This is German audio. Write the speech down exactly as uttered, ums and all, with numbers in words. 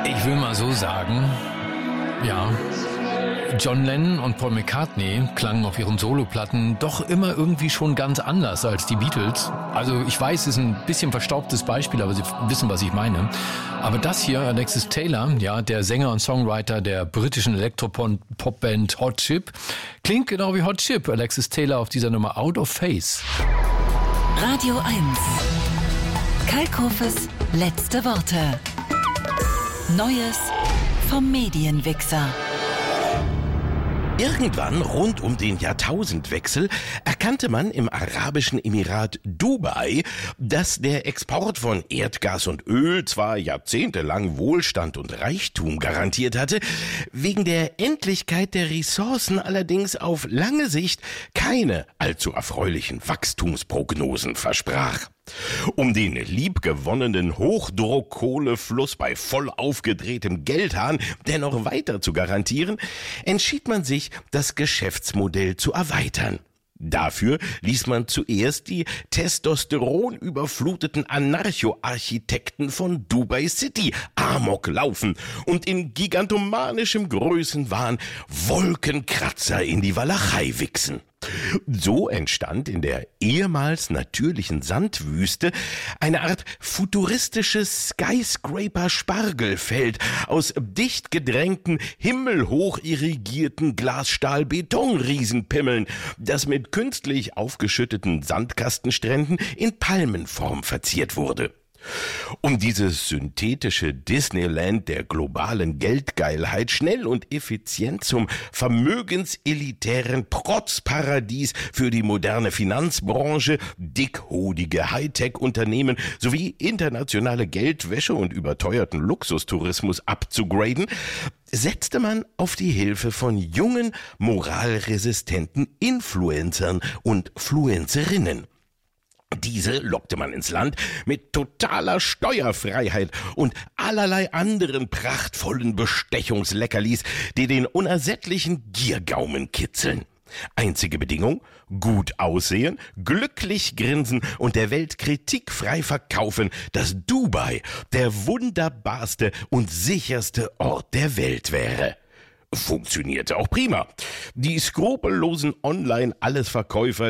Ich will mal so sagen, ja, John Lennon und Paul McCartney klangen auf ihren Soloplatten doch immer irgendwie schon ganz anders als die Beatles. Also ich weiß, es ist ein bisschen verstaubtes Beispiel, aber Sie wissen, was ich meine. Aber das hier, Alexis Taylor, ja, der Sänger und Songwriter der britischen Elektropop-Band Hot Chip, klingt genau wie Hot Chip. Alexis Taylor auf dieser Nummer Out of Phase. Radio eins. Kalkhofes letzte Worte. Neues vom Medienwichser. Irgendwann rund um den Jahrtausendwechsel erkannte man im arabischen Emirat Dubai, dass der Export von Erdgas und Öl zwar jahrzehntelang Wohlstand und Reichtum garantiert hatte, wegen der Endlichkeit der Ressourcen allerdings auf lange Sicht keine allzu erfreulichen Wachstumsprognosen versprach. Um den liebgewonnenen Hochdruckkohlefluss bei voll aufgedrehtem Geldhahn dennoch weiter zu garantieren, entschied man sich, das Geschäftsmodell zu erweitern. Dafür ließ man zuerst die testosteronüberfluteten Anarcho-Architekten von Dubai City Amok laufen und in gigantomanischem Größenwahn Wolkenkratzer in die Walachei wichsen. So entstand in der ehemals natürlichen Sandwüste eine Art futuristisches Skyscraper-Spargelfeld aus dicht gedrängten, himmelhoch irrigierten Glasstahl-Beton-Riesenpimmeln, das mit künstlich aufgeschütteten Sandkastenstränden in Palmenform verziert wurde. Um dieses synthetische Disneyland der globalen Geldgeilheit schnell und effizient zum vermögenselitären Protzparadies für die moderne Finanzbranche, dickhodige Hightech-Unternehmen sowie internationale Geldwäsche und überteuerten Luxustourismus abzugraden, setzte man auf die Hilfe von jungen, moralresistenten Influencern und Fluencerinnen. Diese lockte man ins Land mit totaler Steuerfreiheit und allerlei anderen prachtvollen Bestechungsleckerlis, die den unersättlichen Giergaumen kitzeln. Einzige Bedingung: gut aussehen, glücklich grinsen und der Welt kritikfrei verkaufen, dass Dubai der wunderbarste und sicherste Ort der Welt wäre. Funktionierte auch prima. Die skrupellosen Online-Allesverkäufer